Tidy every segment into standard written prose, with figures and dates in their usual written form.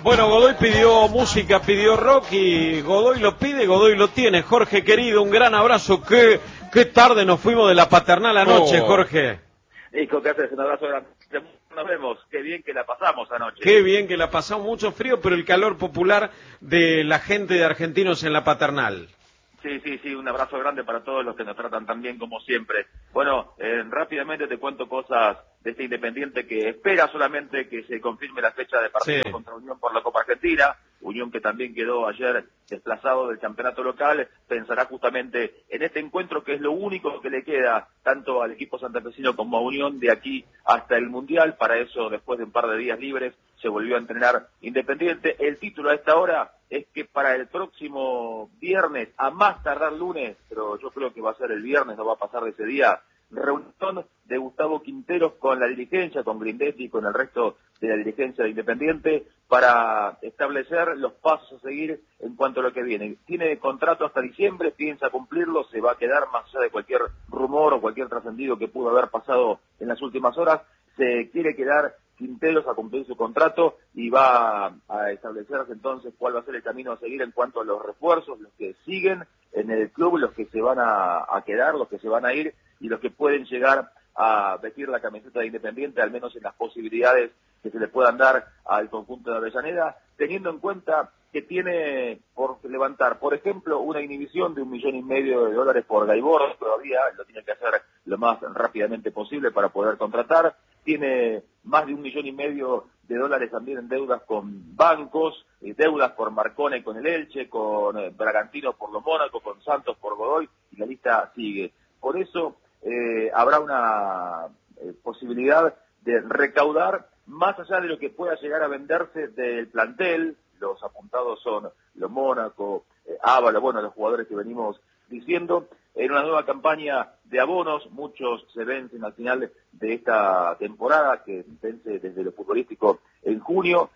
Bueno, Godoy pidió música, pidió rock y Godoy lo pide, Godoy lo tiene. Jorge querido, un gran abrazo. Qué tarde nos fuimos de la Paternal anoche, Jorge. Hijo, ¿qué haces? Un abrazo grande. Nos vemos. Qué bien que la pasamos anoche. Qué bien que la pasamos, mucho frío, pero el calor popular de la gente de Argentinos en la Paternal. Sí, un abrazo grande para todos los que nos tratan tan bien como siempre. Bueno, rápidamente te cuento cosas de este Independiente que espera solamente que se confirme la fecha de partido contra Unión por la Copa Argentina. Unión que también quedó ayer desplazado del campeonato local, pensará justamente en este encuentro que es lo único que le queda tanto al equipo santafesino como a Unión de aquí hasta el Mundial. Para eso, después de un par de días libres, se volvió a entrenar Independiente. El título a esta hora es que para el próximo viernes, a más tardar lunes, pero yo creo que va a ser el viernes, no va a pasar de ese día, reunión de Gustavo Quinteros con la dirigencia, con Grindetti y con el resto de la dirigencia de Independiente para establecer los pasos a seguir en cuanto a lo que viene. Tiene contrato hasta diciembre, piensa cumplirlo, se va a quedar más allá de cualquier rumor o cualquier trascendido que pudo haber pasado en las últimas horas. Se quiere quedar Quinteros a cumplir su contrato y va a establecerse entonces cuál va a ser el camino a seguir en cuanto a los refuerzos, los que siguen en el club, los que se van a quedar, los que se van a ir y los que pueden llegar a vestir la camiseta de Independiente, al menos en las posibilidades que se le puedan dar al conjunto de Avellaneda, teniendo en cuenta que tiene por levantar, por ejemplo, una inhibición de $1,5 millones por Gaibor, todavía lo tiene que hacer lo más rápidamente posible para poder contratar. Tiene más de $1,5 millones también en deudas con bancos, deudas por Marcone con el Elche, con Bragantino por los Mónaco, con Santos por Godoy, y la lista sigue. Por eso habrá una posibilidad de recaudar más allá de lo que pueda llegar a venderse del plantel. Los apuntados son los Mónaco, Ábalo, bueno, los jugadores que venimos diciendo, en una nueva campaña de abonos. Muchos se vencen al final de esta temporada, que vence desde lo futbolístico en junio.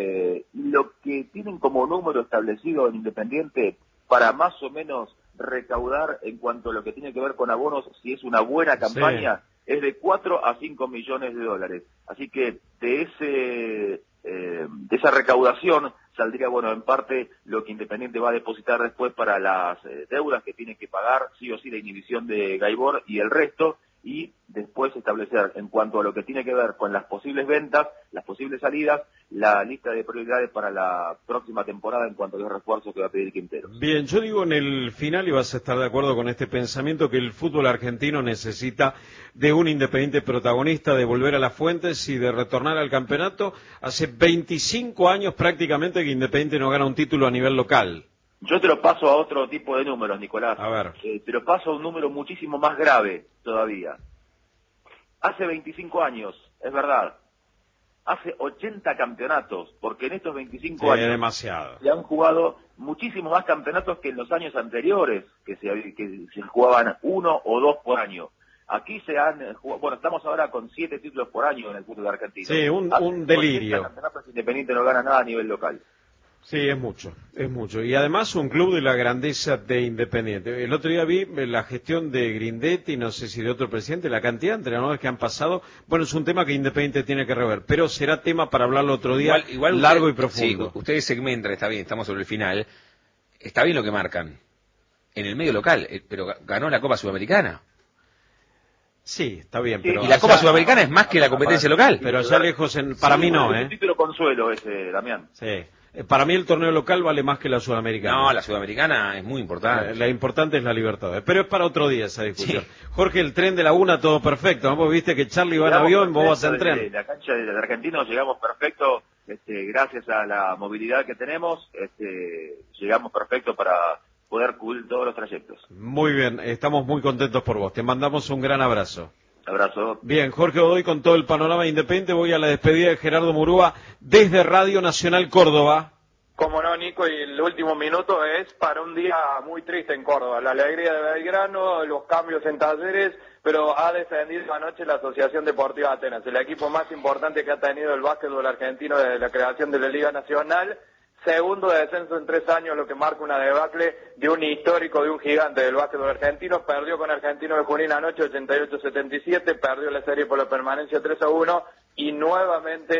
Lo que tienen como número establecido en Independiente para más o menos recaudar en cuanto a lo que tiene que ver con abonos, si es una buena campaña, es de 4 a 5 millones de dólares. Así que de esa recaudación saldría, bueno, en parte lo que Independiente va a depositar después para las deudas que tiene que pagar, sí o sí, la inhibición de Gaibor y el resto, y después establecer, en cuanto a lo que tiene que ver con las posibles ventas, las posibles salidas, la lista de prioridades para la próxima temporada en cuanto a los refuerzos que va a pedir Quinteros. Bien, yo digo en el final, y vas a estar de acuerdo con este pensamiento, que el fútbol argentino necesita de un Independiente protagonista, de volver a las fuentes y de retornar al campeonato. Hace 25 años prácticamente que Independiente no gana un título a nivel local. Yo te lo paso a otro tipo de números, Nicolás. A ver. Te lo paso a un número muchísimo más grave todavía. Hace 25 años, es verdad, hace 80 campeonatos, porque en estos 25 años demasiado. se han jugado muchísimos más campeonatos que en los años anteriores, que se jugaban 1 o 2 por año. Aquí se han jugado, bueno, estamos ahora con 7 títulos por año en el fútbol argentino. Sí, un delirio. 80 campeonatos, Independiente no gana nada a nivel local. Sí, es mucho. Y además un club de la grandeza de Independiente. El otro día vi la gestión de Grindetti, no sé si de otro presidente, la cantidad de entrenadores que han pasado. Bueno, es un tema que Independiente tiene que rever, pero será tema para hablarlo otro día, igual largo y profundo. Sí, ustedes segmentan, está bien, estamos sobre el final. Está bien lo que marcan en el medio local, pero ganó la Copa Sudamericana. Sí, está bien, Sí, pero... Y la Copa Sudamericana es más que la competencia local. Pero allá lejos, para mí no, Es un título consuelo ese, Damián. Sí. Para mí el torneo local vale más que la sudamericana. No, la sudamericana es muy importante. La importante es la Libertadores. Pero es para otro día esa discusión. Sí. Jorge, el tren de la una, todo perfecto, ¿no? Vos viste que Charlie va en avión, vos vas en tren. La cancha de Argentinos llegamos perfecto, gracias a la movilidad que tenemos, llegamos perfecto para poder cubrir todos los trayectos. Muy bien, estamos muy contentos por vos. Te mandamos un gran abrazo. Abrazo. Bien, Jorge Godoy con todo el panorama independiente. Voy a la despedida de Gerardo Murúa desde Radio Nacional Córdoba. Como no, Nico, y el último minuto es para un día muy triste en Córdoba. La alegría de Belgrano, los cambios en Talleres, pero ha descendido anoche la Asociación Deportiva Atenas, el equipo más importante que ha tenido el básquetbol argentino desde la creación de la Liga Nacional. Segundo descenso en 3 años, lo que marca una debacle de un histórico, de un gigante del básquetbol argentino. Perdió con Argentino de Junín anoche 88-77, perdió la serie por la permanencia 3-1 y nuevamente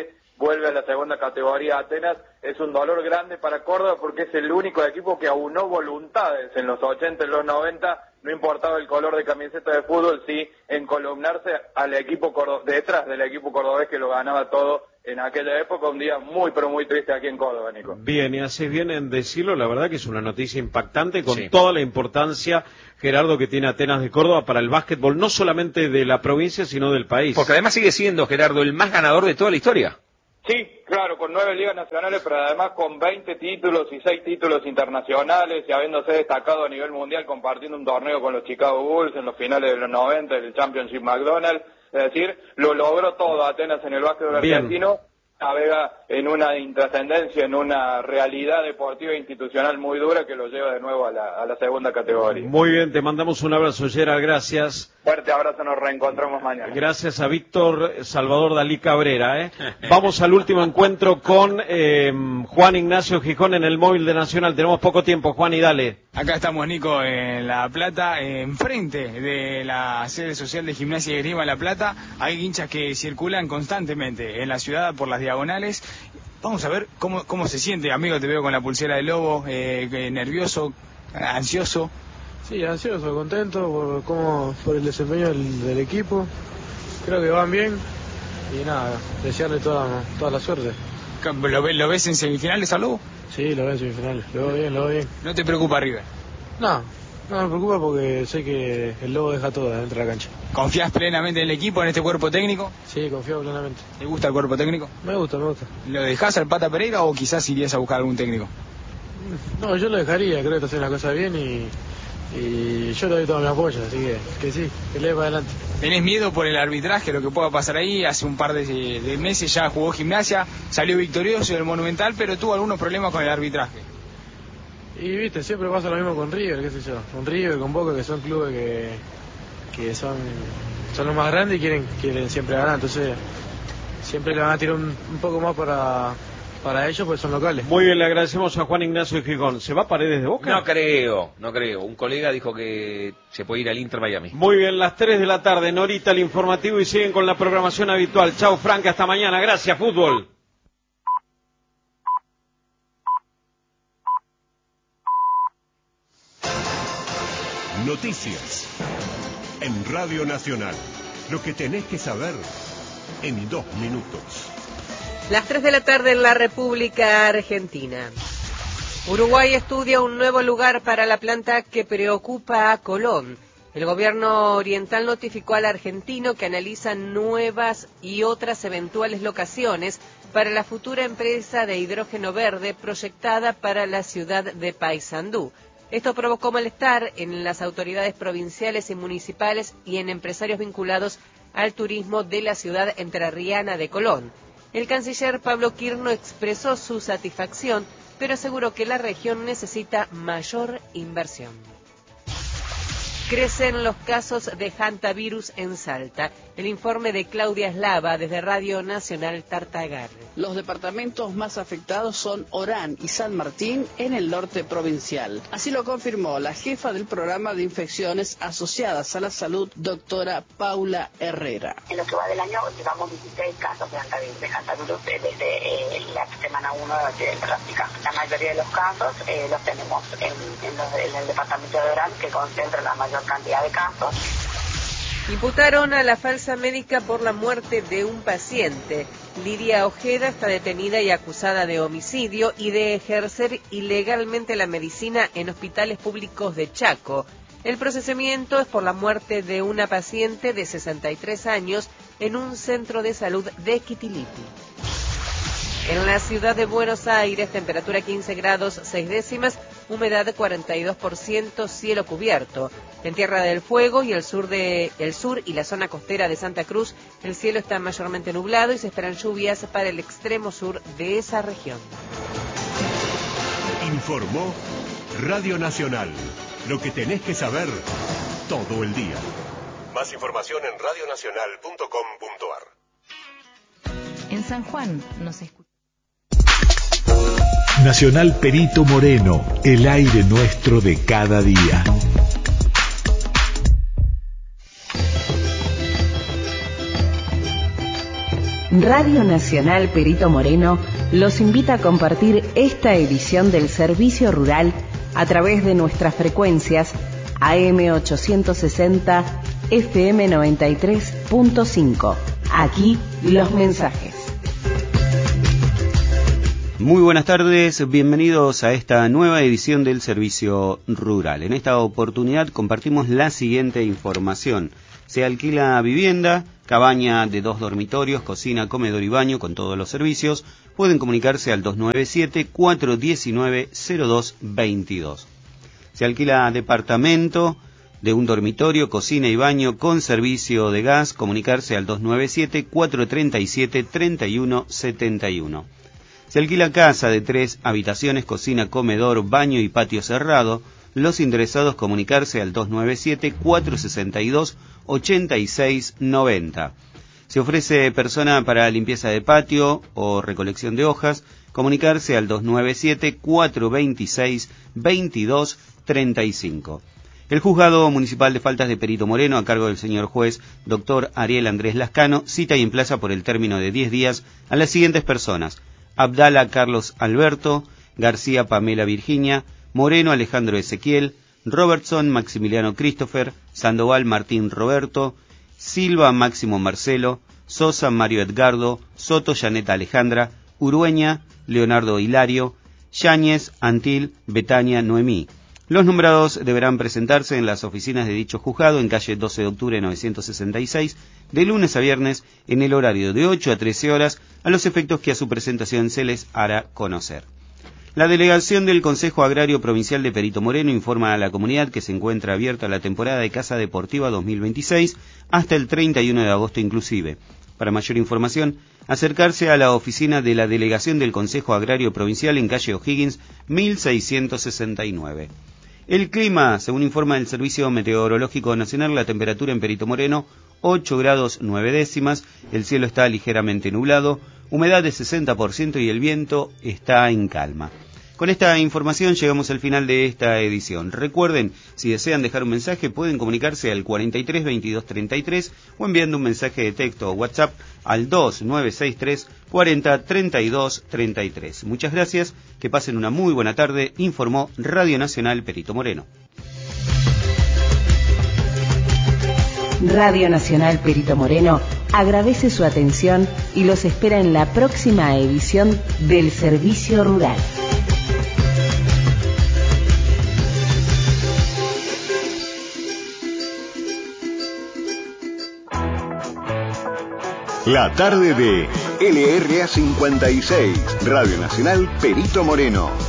vuelve a la segunda categoría Atenas. Es un dolor grande para Córdoba porque es el único equipo que aunó voluntades en los 80 y los 90, no importaba el color de camiseta de fútbol, sí encolumnarse al equipo detrás del equipo cordobés que lo ganaba todo en aquella época. Un día muy pero muy triste aquí en Córdoba, Nico. Bien, y haces bien en decirlo, la verdad que es una noticia impactante con Sí. toda la importancia, Gerardo, que tiene Atenas de Córdoba para el básquetbol, no solamente de la provincia, sino del país. Porque además sigue siendo, Gerardo, el más ganador de toda la historia. Sí, claro, con 9 ligas nacionales, pero además con 20 títulos y 6 títulos internacionales y habiéndose destacado a nivel mundial compartiendo un torneo con los Chicago Bulls en los finales de los 90, el Championship McDonald's. Es decir, lo logró todo Atenas en el básquetbol argentino. Navega en una intrascendencia, en una realidad deportiva e institucional muy dura que lo lleva de nuevo a la segunda categoría. Muy bien, te mandamos un abrazo, Gerard, gracias. Fuerte abrazo, nos reencontramos mañana. Gracias a Víctor Salvador Dalí Cabrera. Vamos al último encuentro con Juan Ignacio Gijón en el móvil de Nacional. Tenemos poco tiempo, Juan, y dale. Acá estamos, Nico, en La Plata, enfrente de la sede social de Gimnasia y Esgrima La Plata. Hay hinchas que circulan constantemente en la ciudad por las diagonales. Vamos a ver cómo se siente, amigo, te veo con la pulsera de Lobo, nervioso, ansioso. Sí, ansioso, contento por el desempeño del equipo. Creo que van bien y nada, desearle toda la suerte. ¿Lo ves en semifinales a Lobo? Sí, lo veo en semifinales, lo veo bien. ¿No te preocupa River? No me preocupa porque sé que el Lobo deja todo dentro de la cancha. ¿Confías plenamente en el equipo, en este cuerpo técnico? Sí, confío plenamente. ¿Te gusta el cuerpo técnico? Me gusta. ¿Lo dejás al Pata Pereira o quizás irías a buscar algún técnico? No, yo lo dejaría, creo que está haciendo las cosas bien y yo le doy todo mi apoyo, así que sí, que le dé para adelante. ¿Tenés miedo por el arbitraje, lo que pueda pasar ahí? Hace un par de meses ya jugó Gimnasia, salió victorioso del Monumental, pero tuvo algunos problemas con el arbitraje. Y viste, siempre pasa lo mismo con River, qué sé yo, con River, con Boca, que son clubes que son los más grandes y quieren siempre ganar, entonces siempre le van a tirar un poco más para ellos, pues son locales. Muy bien, le agradecemos a Juan Ignacio Gijón. ¿Se va Paredes de Boca? No creo. Un colega dijo que se puede ir al Inter Miami. Muy bien, las 3 de la tarde, Norita, el informativo, y siguen con la programación habitual. Chau, Frank, hasta mañana. Gracias, fútbol. Noticias en Radio Nacional. Lo que tenés que saber en 2 minutos. Las 3 de la tarde en la República Argentina. Uruguay estudia un nuevo lugar para la planta que preocupa a Colón. El gobierno oriental notificó al argentino que analiza nuevas y otras eventuales locaciones para la futura empresa de hidrógeno verde proyectada para la ciudad de Paysandú. Esto provocó malestar en las autoridades provinciales y municipales y en empresarios vinculados al turismo de la ciudad entrerriana de Colón. El canciller Pablo Quirno expresó su satisfacción, pero aseguró que la región necesita mayor inversión. Crecen los casos de hantavirus en Salta. El informe de Claudia Eslava desde Radio Nacional Tartagal. Los departamentos más afectados son Orán y San Martín en el norte provincial. Así lo confirmó la jefa del programa de infecciones asociadas a la salud, doctora Paula Herrera. En lo que va del año llevamos 16 casos de hantavirus desde la semana 1 de la actividad práctica. La mayoría de los casos los tenemos en el departamento de Orán, que concentra la mayor cantidad de casos. Imputaron a la falsa médica por la muerte de un paciente. Lidia Ojeda está detenida y acusada de homicidio y de ejercer ilegalmente la medicina en hospitales públicos de Chaco. El procesamiento es por la muerte de una paciente de 63 años en un centro de salud de Quitilipi. En la ciudad de Buenos Aires, temperatura 15 grados 6 décimas, humedad 42%, cielo cubierto. En Tierra del Fuego y el sur y la zona costera de Santa Cruz, el cielo está mayormente nublado y se esperan lluvias para el extremo sur de esa región. Informó Radio Nacional. Lo que tenés que saber todo el día. Más información en radionacional.com.ar. En San Juan nos escucha. Nacional Perito Moreno, el aire nuestro de cada día. Radio Nacional Perito Moreno los invita a compartir esta edición del Servicio Rural a través de nuestras frecuencias AM 860, FM 93.5. Aquí los mensajes. Muy buenas tardes, bienvenidos a esta nueva edición del Servicio Rural. En esta oportunidad compartimos la siguiente información. Se alquila vivienda, cabaña de 2 dormitorios, cocina, comedor y baño con todos los servicios. Pueden comunicarse al 297-419-0222. Se alquila departamento de 1 dormitorio, cocina y baño con servicio de gas. Comunicarse al 297-437-3171. Se alquila casa de 3 habitaciones, cocina, comedor, baño y patio cerrado. Los interesados comunicarse al 297-462-8690. Se ofrece persona para limpieza de patio o recolección de hojas. Comunicarse al 297-426-2235. El Juzgado Municipal de Faltas de Perito Moreno, a cargo del señor juez Dr. Ariel Andrés Lascano, cita y emplaza por el término de 10 días a las siguientes personas: Abdala Carlos Alberto, García Pamela Virginia, Moreno Alejandro Ezequiel, Robertson Maximiliano Christopher, Sandoval Martín Roberto, Silva Máximo Marcelo, Sosa Mario Edgardo, Soto Yaneta Alejandra, Urueña Leonardo Hilario, Yáñez Antil Betania Noemí. Los nombrados deberán presentarse en las oficinas de dicho juzgado en calle 12 de octubre 966, de lunes a viernes, en el horario de 8 a 13 horas, a los efectos que a su presentación se les hará conocer. La delegación del Consejo Agrario Provincial de Perito Moreno informa a la comunidad que se encuentra abierta la temporada de caza deportiva 2026 hasta el 31 de agosto inclusive. Para mayor información, acercarse a la oficina de la Delegación del Consejo Agrario Provincial en calle O'Higgins 1669. El clima, según informa el Servicio Meteorológico Nacional, la temperatura en Perito Moreno 8 grados 9 décimas, el cielo está ligeramente nublado, humedad de 60% y el viento está en calma. Con esta información llegamos al final de esta edición. Recuerden, si desean dejar un mensaje, pueden comunicarse al 43 22 33 o enviando un mensaje de texto o WhatsApp al 2963 40 32 33. Muchas gracias, que pasen una muy buena tarde, informó Radio Nacional Perito Moreno. Radio Nacional Perito Moreno agradece su atención y los espera en la próxima edición del Servicio Rural. La tarde de LRA 56, Radio Nacional Perito Moreno.